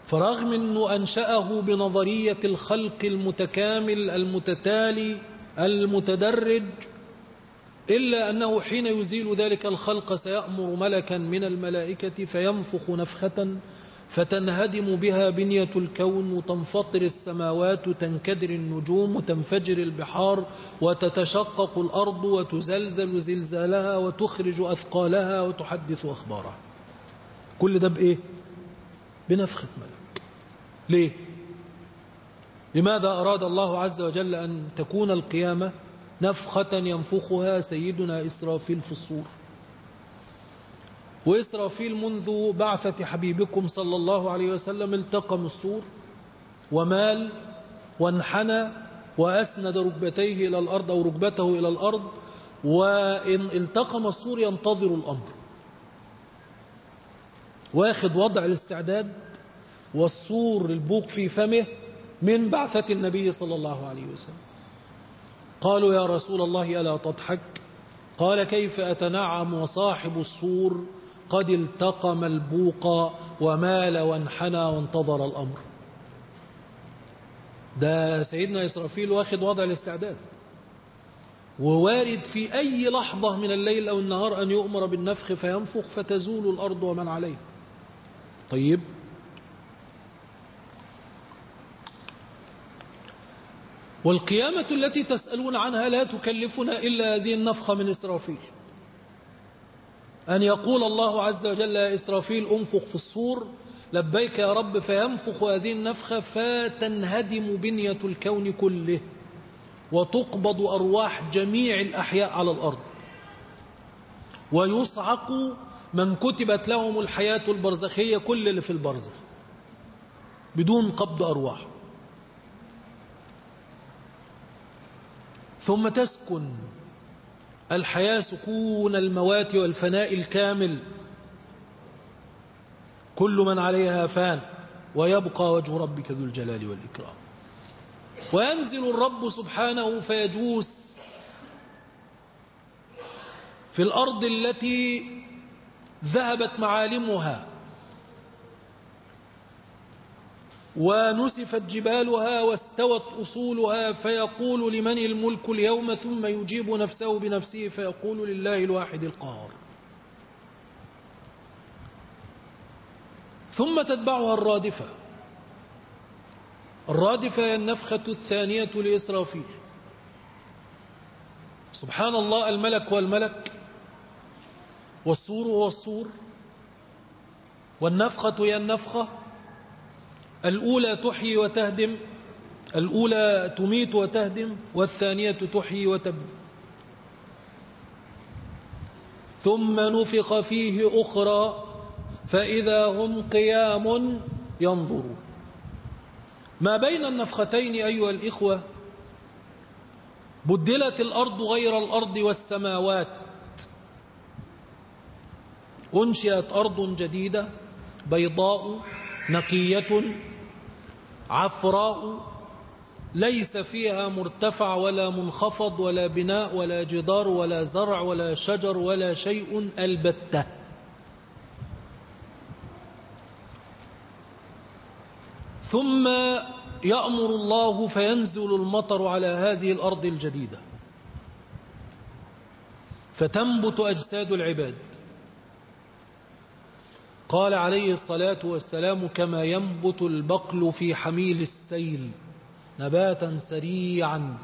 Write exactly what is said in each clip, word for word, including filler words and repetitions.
فرغم أنه أنشأه بنظرية الخلق المتكامل المتتالي المتدرج، إلا أنه حين يزيل ذلك الخلق سيأمر ملكا من الملائكة فينفخ نفخة فتنهدم بها بنية الكون وتنفطر السماوات وتنكدر النجوم وتنفجر البحار وتتشقق الأرض وتزلزل زلزالها وتخرج أثقالها وتحدث أخبارها. كل ده بإيه؟ بنفخة ملك. ليه؟ لماذا أراد الله عز وجل أن تكون القيامة نفخة ينفخها سيدنا إسرافيل في الصور؟ وإسرافيل منذ بعثة حبيبكم صلى الله عليه وسلم التقم الصور ومال وانحنى وأسند ركبتيه إلى الأرض أو ركبته إلى الأرض، وإن التقم الصور ينتظر الأمر، واخد وضع الاستعداد والصور البوق في فمه من بعثة النبي صلى الله عليه وسلم. قالوا يا رسول الله ألا تضحك؟ قال كيف أتنعم وصاحب الصور قد التقم البوق ومال وانحنى وانتظر الأمر. ده سيدنا إسرافيل واخد وضع الاستعداد، ووارد في أي لحظة من الليل أو النهار أن يؤمر بالنفخ فينفخ فتزول الأرض ومن عليه. طيب، والقيامة التي تسألون عنها لا تكلفنا إلا هذه النفخة من إسرافيل، أن يقول الله عز وجل يا إسرافيل أنفخ في الصور، لبيك يا رب، فينفخ هذه النفخة فتنهدم بنية الكون كله وتقبض أرواح جميع الأحياء على الأرض، ويصعق من كتبت لهم الحياة البرزخية كل اللي في البرزخ بدون قبض أرواح. ثم تسكن الحياة سكون الموات والفناء الكامل، كل من عليها فان ويبقى وجه ربك ذو الجلال والإكرام. وينزل الرب سبحانه فيجوس في الأرض التي ذهبت معالمها ونسفت جبالها واستوت أصولها، فيقول لمن الملك اليوم، ثم يجيب نفسه بنفسه فيقول لله الواحد القهار. ثم تتبعها الرادفة. الرادفة هي النفخة الثانية لإسرافيل. سبحان الله، الملك والملك، والصور هو الصور، والنفخة هي النفخة. الأولى تحيي وتهدم، الأولى تميت وتهدم، والثانية تحيي وتبني. ثم نفخ فيه أخرى فإذا هم قيام ينظرون. ما بين النفختين أيها الإخوة بدلت الأرض غير الأرض والسماوات، أنشئت أرض جديدة بيضاء نقية عفراء ليس فيها مرتفع ولا منخفض ولا بناء ولا جدار ولا زرع ولا شجر ولا شيء البتة. ثم يأمر الله فينزل المطر على هذه الأرض الجديدة فتنبت أجساد العباد. قال عليه الصلاة والسلام كما ينبت البقل في حميل السيل نباتا سريعا،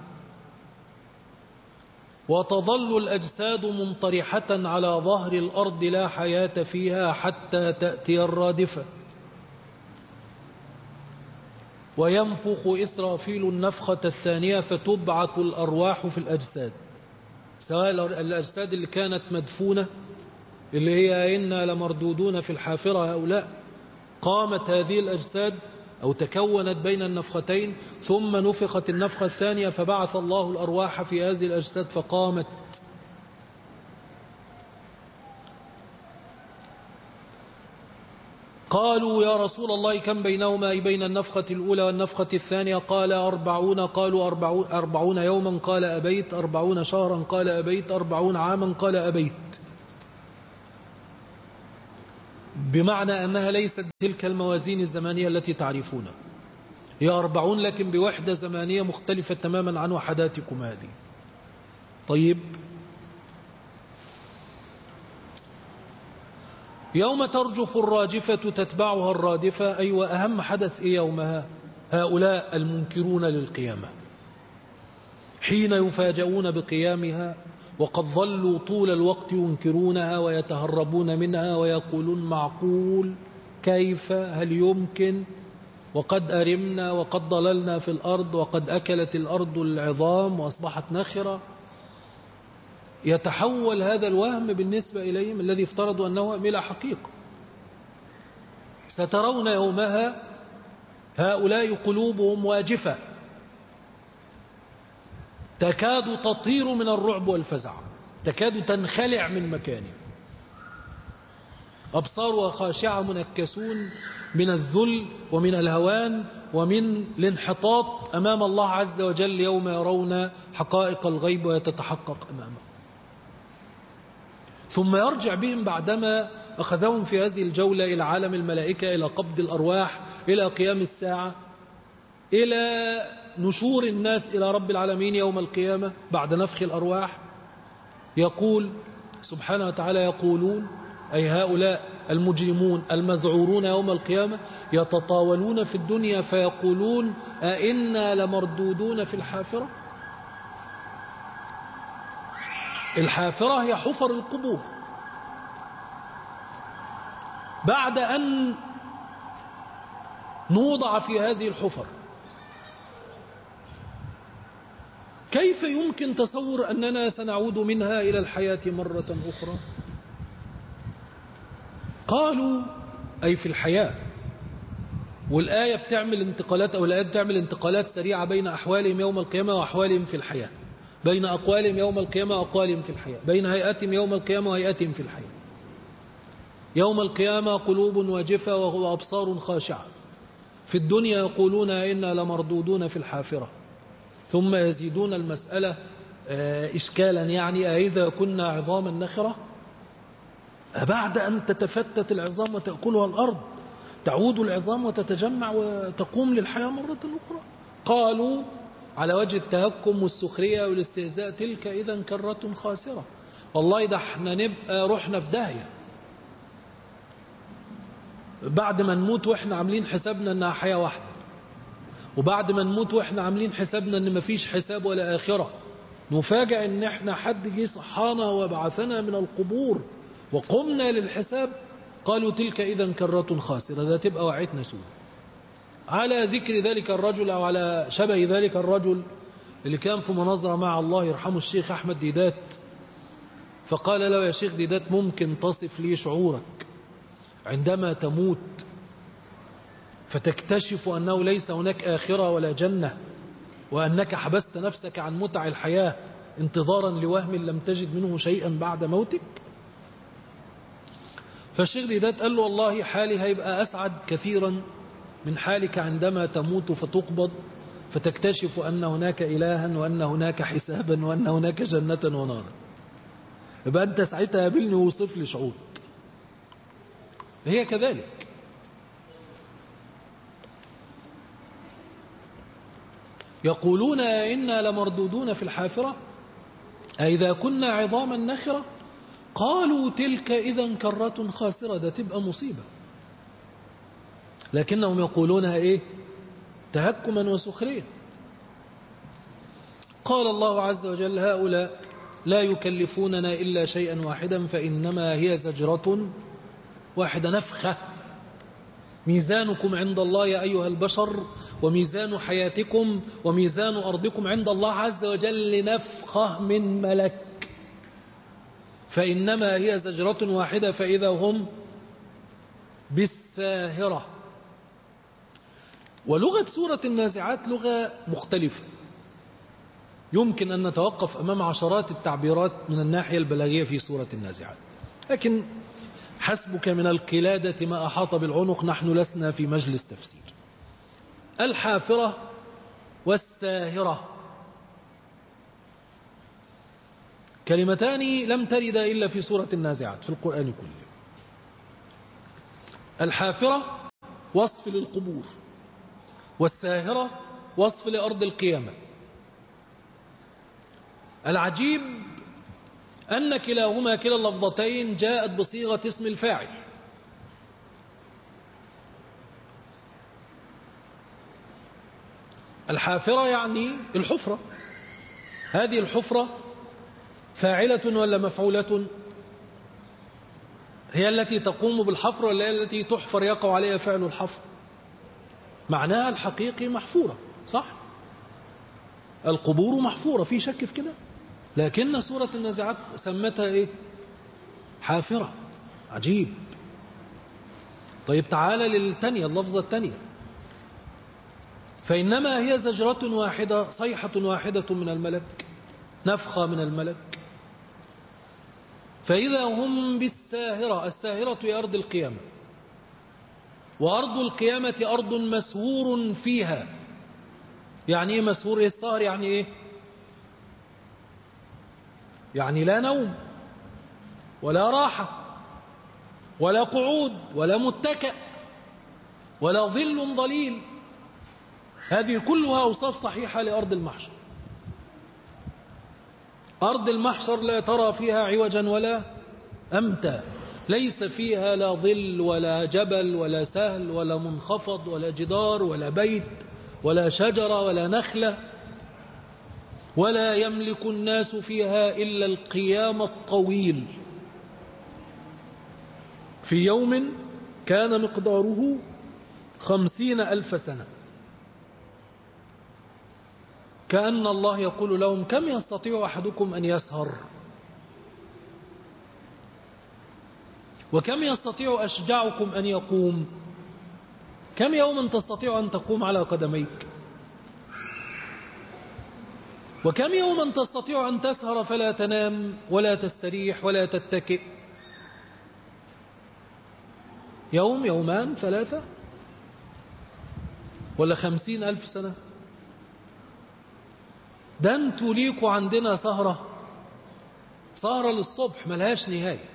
وتظل الأجساد منطرحة على ظهر الأرض لا حياة فيها حتى تأتي الرادفة. وينفخ إسرافيل النفخة الثانية فتبعث الأرواح في الأجساد، سواء الأجساد اللي كانت مدفونة اللي هي إنا لمردودون في الحافرة هؤلاء، قامت هذه الأجساد أو تكونت بين النفختين، ثم نفخت النفخة الثانية فبعث الله الأرواح في هذه الأجساد فقامت. قالوا يا رسول الله كم بينهما أي بين النفخة الأولى والنفخة الثانية؟ قال أربعون. قالوا أربعون, أربعون يوما قال أبيت. أربعون شهرا قال أبيت. أربعون عاما قال أبيت. بمعنى أنها ليست تلك الموازين الزمانية التي تعرفونها، هي أربعون لكن بوحدة زمانية مختلفة تماما عن وحداتكم هذه. طيب، يوم ترجف الراجفة تتبعها الرادفة. أيوة، أهم حدث إيه يومها؟ هؤلاء المنكرون للقيامة حين يفاجؤون بقيامها وقد ظلوا طول الوقت ينكرونها ويتهربون منها ويقولون معقول، كيف، هل يمكن، وقد أرمنا وقد ضللنا في الأرض وقد أكلت الأرض العظام وأصبحت نخرة. يتحول هذا الوهم بالنسبة إليهم الذي افترضوا أنه وهم إلى حقيقة. سترون يومها هؤلاء قلوبهم واجفة تكاد تطير من الرعب والفزع، تكاد تنخلع من مكانه، أبصارها خاشعة منكسون من الذل ومن الهوان ومن الانحطاط أمام الله عز وجل يوم يرون حقائق الغيب ويتتحقق أمامه. ثم يرجع بهم بعدما أخذهم في هذه الجولة إلى عالم الملائكة، إلى قبض الأرواح، إلى قيام الساعة، إلى نشور الناس إلى رب العالمين يوم القيامة بعد نفخ الأرواح. يقول سبحانه وتعالى: يقولون، أي هؤلاء المجرمون المذعورون يوم القيامة يتطاولون في الدنيا فيقولون: أئنا لمردودون في الحافرة. الحافرة هي حفر القبور، بعد أن نوضع في هذه الحفر كيف يمكن تصور أننا سنعود منها إلى الحياة مرة أخرى؟ قالوا أي في الحياة. والآية بتعمل انتقالات أو الآية بتعمل انتقالات سريعة بين أحوالهم يوم القيامة وأحوالهم في الحياة، بين أقوالهم يوم القيامة وأقوالهم في الحياة، بين هيئتهم يوم القيامة وهيئتهم في الحياة. يوم القيامة قلوب واجفة وأبصار خاشعة، في الدنيا يقولون إنا لمردودون في الحافرة، ثم يزيدون المسألة إشكالا، يعني أإذا كنا عظاما نخرة بعد أن تتفتت العظام وتأكلها الأرض تعود العظام وتتجمع وتقوم للحياة مرة أخرى. قالوا على وجه التهكم والسخرية والاستهزاء: تلك إذا كرة خاسرة، والله ده احنا نبقى رحنا في داهية بعد ما نموت واحنا عاملين حسابنا انها حياة واحدة، وبعد ما نموت واحنا عاملين حسابنا ان مفيش حساب ولا آخرة، نفاجأ ان احنا حد جه صحانا وبعثنا من القبور وقمنا للحساب. قالوا تلك إذا كرة خاسرة، ده تبقى وعيتنا سود. على ذكر ذلك الرجل أو على شبه ذلك الرجل اللي كان في مناظرة مع الله يرحمه الشيخ أحمد ديدات، فقال له: يا شيخ ديدات، ممكن تصف لي شعورك عندما تموت فتكتشف أنه ليس هناك آخرة ولا جنة، وأنك حبست نفسك عن متع الحياة انتظارا لوهم لم تجد منه شيئا بعد موتك؟ فالشيخ ديدات قال له: والله حالي هيبقى أسعد كثيرا من حالك عندما تموت فتقبض فتكتشف أن هناك إلها وأن هناك حسابا وأن هناك جنة ونارا. يبقى أنت ساعتها قابلني ووصف لي شعورك. هي كذلك. يقولون إنا لمردودون في الحافرة أئذا كنا عظاما نخرة. قالوا تلك إذا كرة خاسرة، ده تبقى مصيبة، لكنهم يقولونها إيه؟ تهكما وسخريا. قال الله عز وجل: هؤلاء لا يكلفوننا إلا شيئا واحدا فإنما هي زجرة واحدة، نفخة. ميزانكم عند الله يا أيها البشر، وميزان حياتكم وميزان أرضكم عند الله عز وجل نفخة من ملك، فإنما هي زجرة واحدة فإذا هم بالساهرة. ولغة سورة النازعات لغة مختلفة، يمكن أن نتوقف أمام عشرات التعبيرات من الناحية البلاغية في سورة النازعات، لكن حسبك من القلادة ما أحاط بالعنق، نحن لسنا في مجلس تفسير. الحافرة والساهرة كلمتان لم ترد إلا في سورة النازعات في القرآن كله. الحافرة وصف للقبور، والساهرة وصف لأرض القيامة. العجيب أن كلاهما كلا اللفظتين جاءت بصيغة اسم الفاعل. الحافرة يعني الحفرة، هذه الحفرة فاعلة ولا مفعولة؟ هي التي تقوم بالحفر ولا هي التي تحفر يقع عليها فعل الحفر؟ معناها الحقيقي محفورة، صح؟ القبور محفورة، في شك في كده؟ لكن سورة النازعات سمتها ايه؟ حافرة. عجيب. طيب تعالى للتانية، اللفظة التانية، فإنما هي زجرة واحدة، صيحة واحدة من الملك، نفخة من الملك، فإذا هم بالساهرة. الساهرة هي أرض القيامة، وأرض القيامة أرض مسهور فيها. يعني إيه مسهور؟ إيه السهر؟ يعني إيه؟ يعني لا نوم ولا راحة ولا قعود ولا متكأ ولا ظل ظليل. هذه كلها أوصاف صحيحة لأرض المحشر. أرض المحشر لا ترى فيها عوجا ولا أمتا، ليس فيها لا ظل ولا جبل ولا سهل ولا منخفض ولا جدار ولا بيت ولا شجرة ولا نخلة، ولا يملك الناس فيها إلا القيام الطويل في يوم كان مقداره خمسين ألف سنة. كأن الله يقول لهم: كم يستطيع أحدكم أن يسهر؟ وكم يستطيع أشجعكم أن يقوم؟ كم يوما تستطيع أن تقوم على قدميك؟ وكم يوما تستطيع أن تسهر فلا تنام ولا تستريح ولا تتكئ؟ يوم، يومان، ثلاثة، ولا خمسين ألف سنة؟ ده انتوا ليكوا عندنا سهرة، سهرة للصبح ملهاش نهاية.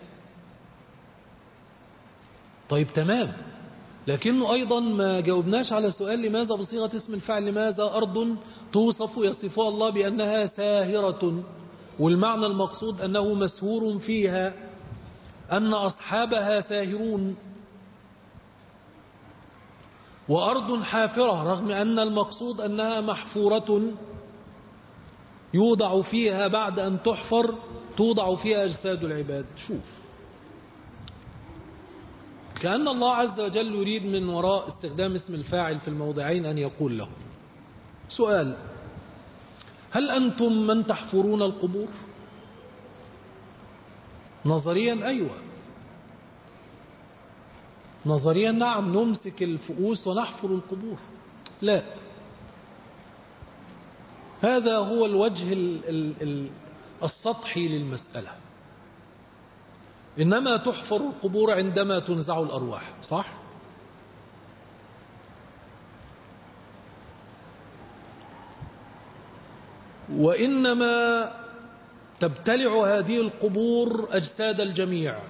طيب تمام، لكنه أيضا ما جاوبناش على سؤال: لماذا بصيغة اسم الفاعل؟ لماذا أرض توصف يصفها الله بأنها ساهرة، والمعنى المقصود أنه مسهور فيها، أن أصحابها ساهرون؟ وأرض حافرة رغم أن المقصود أنها محفورة يوضع فيها بعد أن تحفر توضع فيها أجساد العباد. شوف، كأن الله عز وجل يريد من وراء استخدام اسم الفاعل في الموضعين أن يقول له: سؤال، هل أنتم من تحفرون القبور؟ نظريا أيوة، نظريا نعم، نمسك الفؤوس ونحفر القبور. لا، هذا هو الوجه السطحي للمسألة. إنما تحفر القبور عندما تنزع الأرواح، صح؟ وإنما تبتلع هذه القبور أجساد الجميع،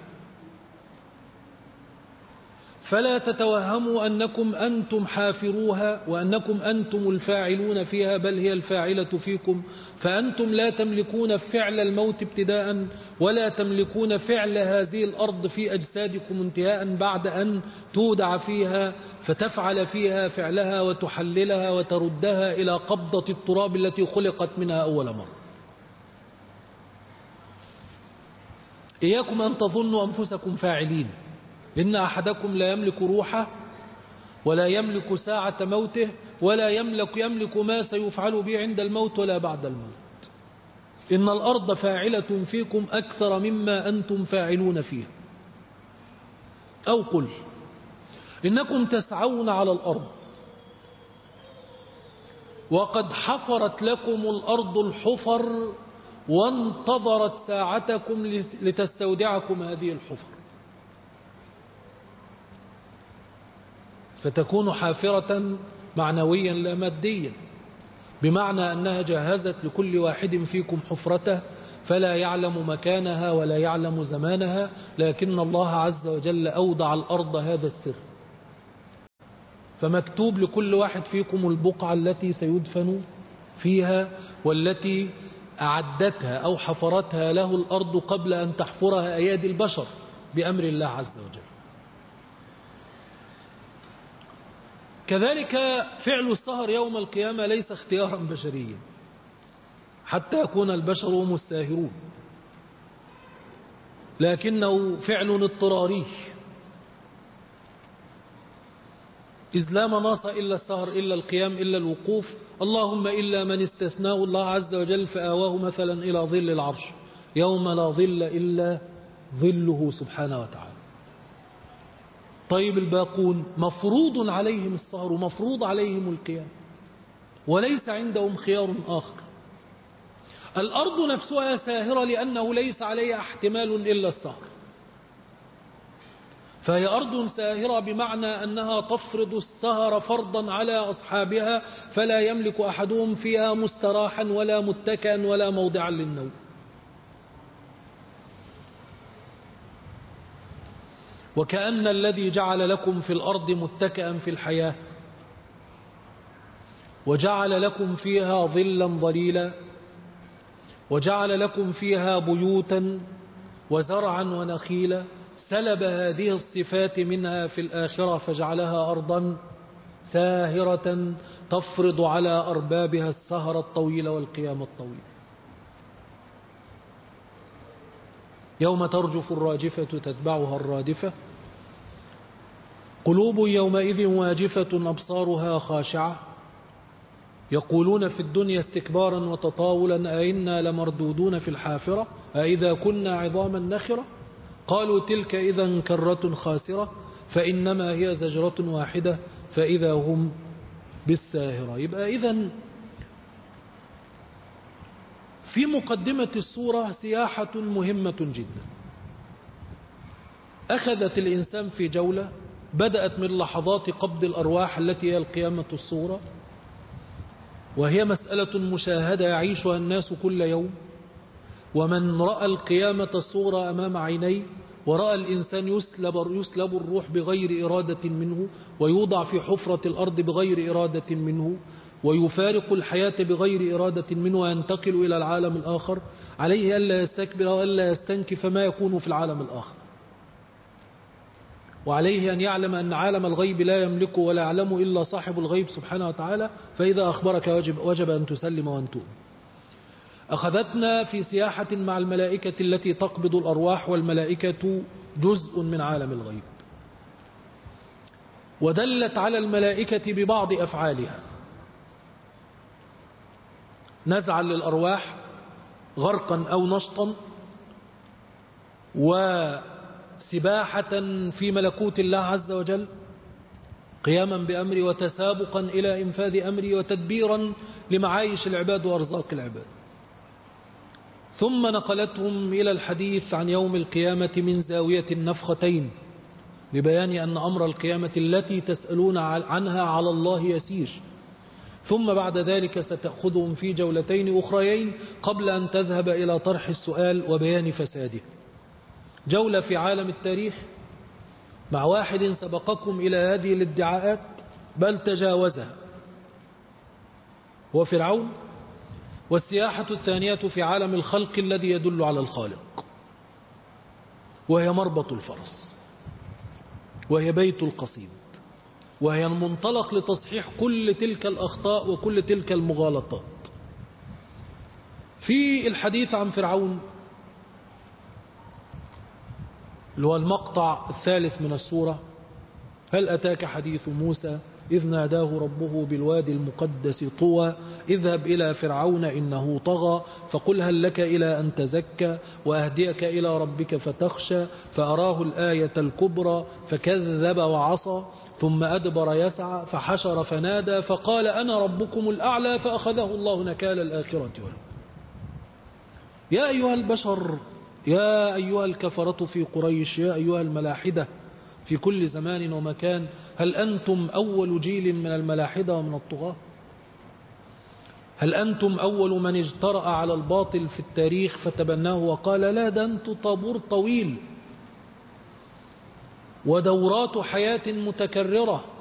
فلا تتوهموا أنكم أنتم حافروها وأنكم أنتم الفاعلون فيها، بل هي الفاعلة فيكم. فأنتم لا تملكون فعل الموت ابتداء، ولا تملكون فعل هذه الأرض في أجسادكم انتهاء بعد أن تودع فيها فتفعل فيها فعلها وتحللها وتردها إلى قبضة التراب التي خلقت منها أول مرة. إياكم أن تظنوا أنفسكم فاعلين، إن أحدكم لا يملك روحه ولا يملك ساعة موته ولا يملك يملك ما سيفعل به عند الموت ولا بعد الموت. إن الأرض فاعلة فيكم أكثر مما أنتم فاعلون فيها. أو قل إنكم تسعون على الأرض وقد حفرت لكم الأرض الحفر وانتظرت ساعتكم لتستودعكم هذه الحفر، فتكون حافرة معنويا لا ماديا، بمعنى أنها جهزت لكل واحد فيكم حفرته فلا يعلم مكانها ولا يعلم زمانها، لكن الله عز وجل أودع الأرض هذا السر، فمكتوب لكل واحد فيكم البقعة التي سيدفن فيها، والتي أعدتها أو حفرتها له الأرض قبل أن تحفرها أيادي البشر بأمر الله عز وجل. كذلك فعل السهر يوم القيامة ليس اختيارا بشريا حتى يكون البشر هم الساهرون، لكنه فعل اضطراري، إذ لا مناص إلا السهر إلا القيام إلا الوقوف، اللهم إلا من استثناه الله عز وجل فآواه مثلا إلى ظل العرش يوم لا ظل إلا ظله سبحانه وتعالى. طيب الباقون مفروض عليهم السهر ومفروض عليهم القيام، وليس عندهم خيار آخر. الأرض نفسها ساهرة لأنه ليس عليها احتمال إلا السهر، فهي أرض ساهرة بمعنى أنها تفرض السهر فرضا على أصحابها، فلا يملك أحدهم فيها مستراحا ولا متكئا ولا موضعا للنوم. وكأن الذي جعل لكم في الأرض متكئا في الحياة وجعل لكم فيها ظلا ظليلا وجعل لكم فيها بيوتا وزرعا ونخيلا، سلب هذه الصفات منها في الآخرة فجعلها أرضا ساهرة تفرض على أربابها السهر الطويل والقيام الطويل. يوم ترجف الراجفة تتبعها الرادفة، قلوب يومئذ واجفة أبصارها خاشعة، يقولون في الدنيا استكبارا وتطاولا أئنا لمردودون في الحافرة أئذا كنا عظاما نخرة، قالوا تلك إذا كرة خاسرة فإنما هي زجرة واحدة فإذا هم بالساهرة. يبقى إذن في مقدمة السورة سياحة مهمة جدا، أخذت الإنسان في جولة بدأت من لحظات قبض الأرواح التي هي القيامة الصغرى، وهي مسألة مشاهدة يعيشها الناس كل يوم، ومن رأى القيامة الصغرى أمام عينيه ورأى الإنسان يسلب, يسلب الروح بغير إرادة منه، ويوضع في حفرة الأرض بغير إرادة منه، ويفارق الحياة بغير إرادة منه وينتقل إلى العالم الآخر، عليه ألا يستكبر وألا يستنكف ما يكون في العالم الآخر، وعليه أن يعلم أن عالم الغيب لا يملكه ولا يعلمه إلا صاحب الغيب سبحانه وتعالى، فإذا أخبرك وجب, وجب أن تسلم وأن تؤمن. أخذتنا في سياحة مع الملائكة التي تقبض الأرواح، والملائكة جزء من عالم الغيب، ودلت على الملائكة ببعض أفعالها: نزعا للأرواح، غرقا أو نشطا، وسباحة في ملكوت الله عز وجل، قياما بأمري وتسابقا إلى إنفاذ أمري وتدبيرا لمعايش العباد وأرزاق العباد. ثم نقلتهم إلى الحديث عن يوم القيامة من زاوية النفختين، لبيان أن أمر القيامة التي تسألون عنها على الله يسير. ثم بعد ذلك ستأخذهم في جولتين أخريين قبل أن تذهب إلى طرح السؤال وبيان فساده. جولة في عالم التاريخ مع واحد سبقكم إلى هذه الادعاءات بل تجاوزها، هو فرعون. والسياحة الثانية في عالم الخلق الذي يدل على الخالق، وهي مربط الفرس، وهي بيت القصيد، وهي المنطلق لتصحيح كل تلك الأخطاء وكل تلك المغالطات. في الحديث عن فرعون اللي هو المقطع الثالث من السورة: هل أتاك حديث موسى إذ ناداه ربه بالوادي المقدس طوى اذهب إلى فرعون إنه طغى فقل هل لك إلى أن تزكى وأهديك إلى ربك فتخشى فأراه الآية الكبرى فكذب وعصى ثم أدبر يسعى فحشر فنادى فقال أنا ربكم الأعلى فأخذه الله نكال الآخرة والأولى. يا أيها البشر، يا أيها الكفرة في قريش، يا أيها الملاحدة في كل زمان ومكان، هل أنتم أول جيل من الملاحدة ومن الطغاة؟ هل أنتم أول من اجترأ على الباطل في التاريخ فتبناه وقال لا، ده أنتم طابور طويل ودورات حياة متكررة